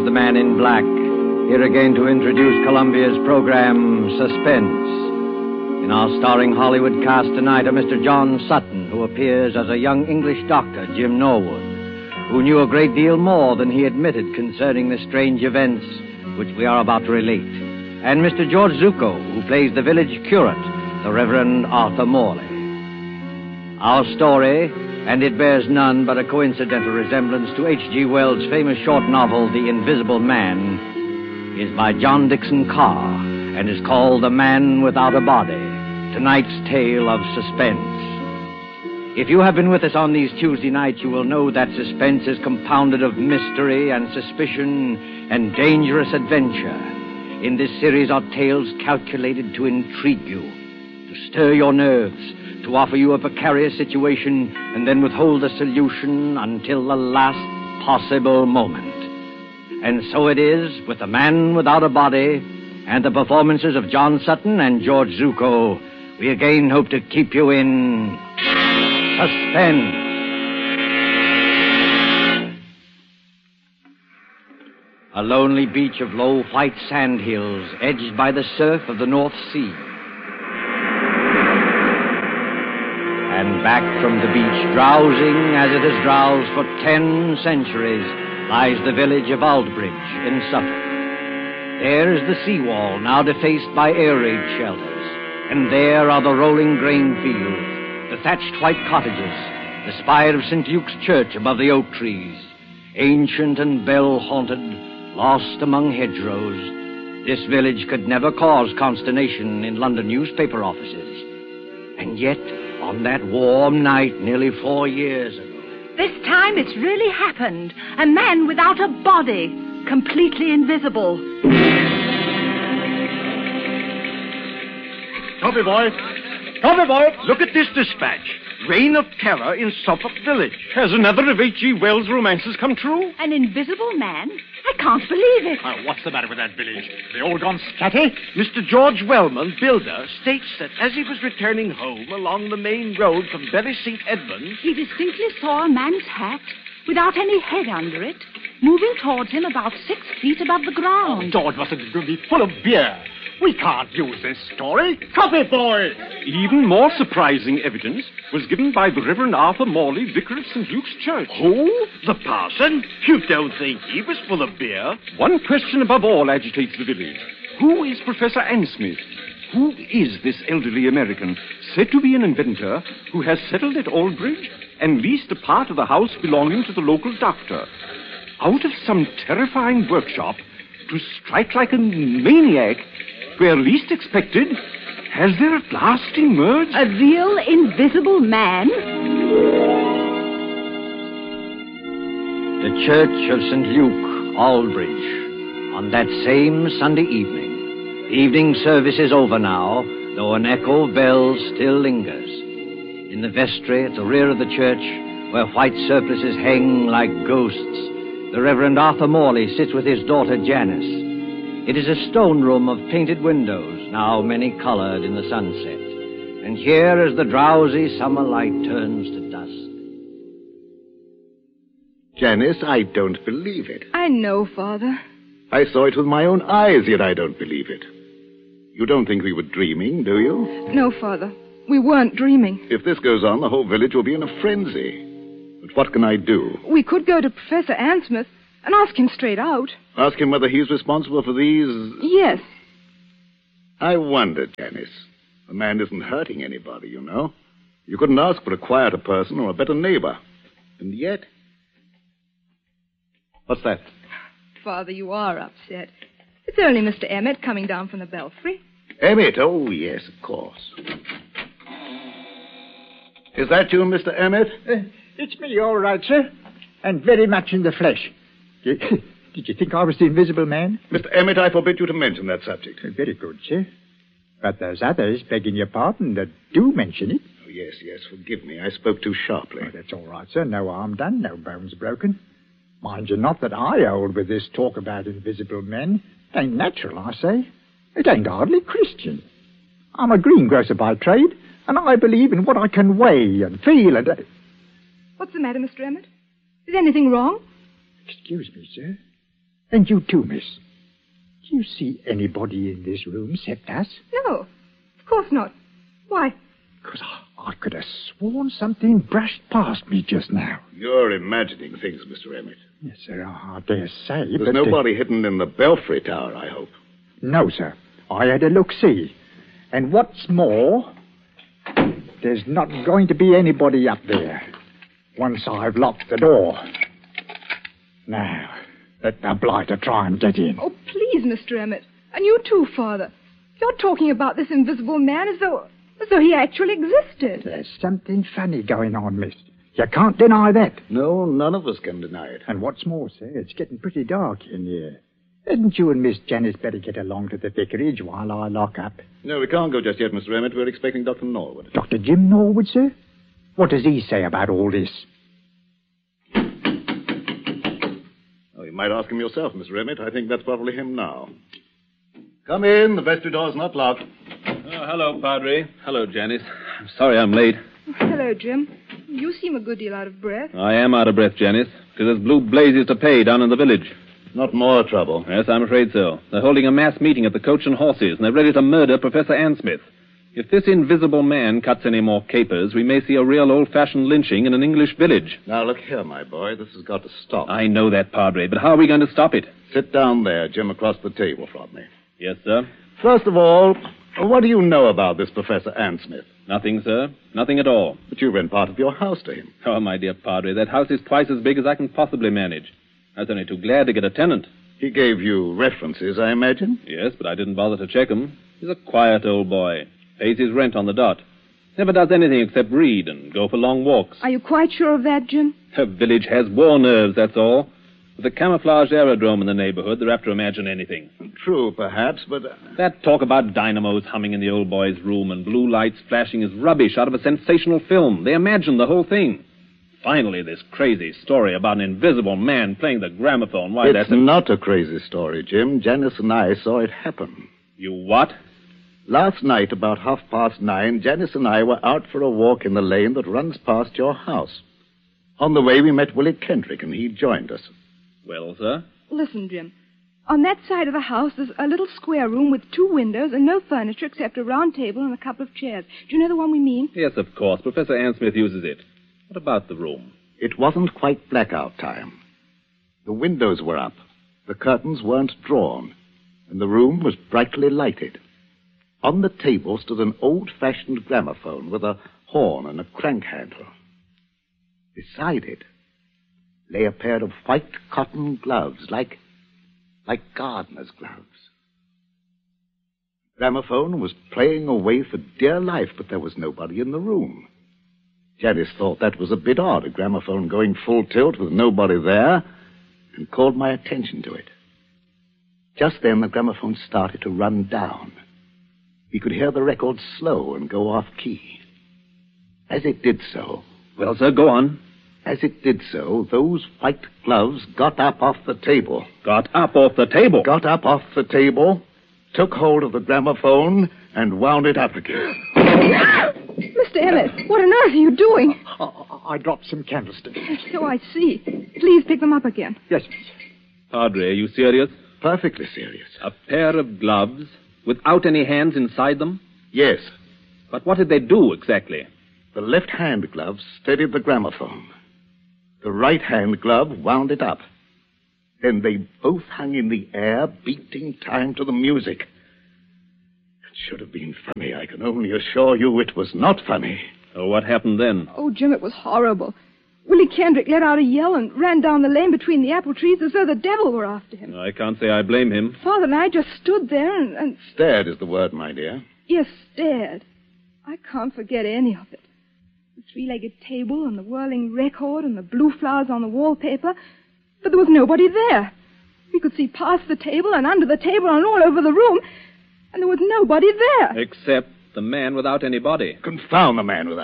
is the Man in Black, here again to introduce Columbia's program, Suspense. In our starring Hollywood cast tonight are Mr. John Sutton, who appears as a young English doctor, Jim Norwood, who knew a great deal more than he admitted concerning the strange events which we are about to relate, and Mr. George Zucco, who plays the village curate, the Reverend Arthur Morley. Our story, and it bears none but a coincidental resemblance to H.G. Wells' famous short novel, The Invisible Man, is by John Dixon Carr, and is called The Man Without a Body, tonight's tale of suspense. If you have been with us on these Tuesday nights, you will know that suspense is compounded of mystery and suspicion and dangerous adventure. In this series are tales calculated to intrigue you, to stir your nerves, to offer you a precarious situation and then withhold a solution until the last possible moment. And so it is with The Man Without a Body and the performances of John Sutton and George Zucco. We again hope to keep you in suspense. A lonely beach of low white sand hills edged by the surf of the North Sea. And back from the beach, drowsing as it has drowsed for 10 centuries, lies the village of Aldbridge in Suffolk. There is the seawall, now defaced by air raid shelters, and there are the rolling grain fields, the thatched white cottages, the spire of St. Luke's Church above the oak trees, ancient and bell-haunted, lost among hedgerows. This village could never cause consternation in London newspaper offices. And yet, on that warm night nearly 4 years ago... This time it's really happened. A man without a body, completely invisible. Copy, boy. Copy, boy. Look at this dispatch. Reign of terror in Suffolk Village. Has another of H.G. Wells' romances come true? An invisible man? I can't believe it. What's the matter with that village? They all gone scatty? Mr. George Wellman, builder, states that as he was returning home along the main road from Bury St. Edmunds... He distinctly saw a man's hat, without any head under it, moving towards him about 6 feet above the ground. George must be full of beer. We can't use this story. Copy, boy! Even more surprising evidence was given by the Reverend Arthur Morley, vicar of St. Luke's Church. Who? The parson? You don't think he was full of beer? One question above all agitates the village. Who is Professor Ansmith? Who is this elderly American, said to be an inventor, who has settled at Aldbridge and leased a part of the house belonging to the local doctor? Out of some terrifying workshop, to strike like a maniac, where least expected, has there at last emerged... A real invisible man? The Church of St. Luke, Aldbridge, on that same Sunday evening. The evening service is over now, though an echo of bells still lingers. In the vestry at the rear of the church, where white surplices hang like ghosts, the Reverend Arthur Morley sits with his daughter Janice. It is a stone room of painted windows, now many-colored in the sunset. And here, as the drowsy summer light turns to dusk... Janice, I don't believe it. I know, Father. I saw it with my own eyes, yet I don't believe it. You don't think we were dreaming, do you? No, Father. We weren't dreaming. If this goes on, the whole village will be in a frenzy. But what can I do? We could go to Professor Ansmith and ask him straight out. Ask him whether he's responsible for these... Yes. I wonder, Janice. The man isn't hurting anybody, you know. You couldn't ask for a quieter person or a better neighbor. And yet... What's that? Father, you are upset. It's only Mr. Emmett coming down from the belfry. Emmett? Oh, yes, of course. Is that you, Mr. Emmett? It's me, all right, sir. And very much in the flesh. Did you think I was the invisible man? Mr. Emmett, I forbid you to mention that subject. Very good, sir. But there's others, begging your pardon, that do mention it. Oh, yes, forgive me. I spoke too sharply. Oh, that's all right, sir. No harm done, no bones broken. Mind you, not that I hold with this talk about invisible men. It ain't natural, I say. It ain't hardly Christian. I'm a greengrocer by trade, and I believe in what I can weigh and feel and... What's the matter, Mr. Emmett? Is anything wrong? Excuse me, sir. And you too, miss. Do you see anybody in this room except us? No, of course not. Why? Because I could have sworn something brushed past me just now. You're imagining things, Mr. Emmett. Yes, sir, I dare say. There's but, nobody hidden in the Belfry Tower, I hope. No, sir. I had a look-see. And what's more, there's not going to be anybody up there once I've locked the door. Now, let the blighter try and get in. Oh, please, Mr. Emmett. And you too, Father. You're talking about this invisible man as though he actually existed. There's something funny going on, miss. You can't deny that. No, none of us can deny it. And what's more, sir, it's getting pretty dark in here. Hadn't you and Miss Janice better get along to the vicarage while I lock up? No, we can't go just yet, Mr. Emmett. We're expecting Dr. Norwood. Dr. Jim Norwood, sir? What does he say about all this? Oh, you might ask him yourself, Mr. Emmett. I think that's probably him now. Come in. The vestry door's not locked. Oh, hello, Padre. Hello, Janice. I'm sorry I'm late. Hello, Jim. You seem a good deal out of breath. I am out of breath, Janice, because there's blue blazes to pay down in the village. Not more trouble. Yes, I'm afraid so. They're holding a mass meeting at the Coach and Horses, and they're ready to murder Professor Ansmith. If this invisible man cuts any more capers, we may see a real old-fashioned lynching in an English village. Now, look here, my boy. This has got to stop. I know that, Padre, but how are we going to stop it? Sit down there, Jim, across the table from me. Yes, sir. First of all, what do you know about this Professor Ansmith? Nothing, sir. Nothing at all. But you rent part of your house to him. Oh, my dear Padre, that house is twice as big as I can possibly manage. I was only too glad to get a tenant. He gave you references, I imagine? Yes, but I didn't bother to check him. He's a quiet old boy. Pays his rent on the dot. Never does anything except read and go for long walks. Are you quite sure of that, Jim? The village has war nerves, that's all. With a camouflaged aerodrome in the neighborhood, they're apt to imagine anything. True, perhaps, but... That talk about dynamos humming in the old boy's room and blue lights flashing is rubbish out of a sensational film. They imagine the whole thing. Finally, this crazy story about an invisible man playing the gramophone. Why, It's not a crazy story, Jim. Janice and I saw it happen. You what? Last night, about 9:30, Janice and I were out for a walk in the lane that runs past your house. On the way, we met Willie Kendrick, and he joined us. Well, sir? Listen, Jim. On that side of the house, there's a little square room with 2 windows and no furniture except a round table and a couple of chairs. Do you know the one we mean? Yes, of course. Professor Ansmith uses it. What about the room? It wasn't quite blackout time. The windows were up, the curtains weren't drawn, and the room was brightly lighted. On the table stood an old-fashioned gramophone with a horn and a crank handle. Beside it lay a pair of white cotton gloves, like gardener's gloves. The gramophone was playing away for dear life, but there was nobody in the room. Janice thought that was a bit odd, a gramophone going full tilt with nobody there, and called my attention to it. Just then, the gramophone started to run down. We could hear the record slow and go off key. As it did so... Well, sir, go on. As it did so, those white gloves got up off the table. Got up off the table? Got up off the table, took hold of the gramophone, and wound it up again. Mr. Emmett, what on earth are you doing? I dropped some candlesticks. So I see. Please pick them up again. Yes, miss. Padre, are you serious? Perfectly serious. A pair of gloves without any hands inside them? Yes. But what did they do exactly? The left-hand glove steadied the gramophone. The right-hand glove wound it up. Then they both hung in the air, beating time to the music. It should have been funny. I can only assure you it was not funny. Oh, what happened then? Oh, Jim, it was horrible. Willie Kendrick let out a yell and ran down the lane between the apple trees as though the devil were after him. I can't say I blame him. Father and I just stood there and... Stared is the word, my dear. Yes, stared. I can't forget any of it. The 3-legged table and the whirling record and the blue flowers on the wallpaper. But there was nobody there. We could see past the table and under the table and all over the room. And there was nobody there. Except the man without any body. Confound the man without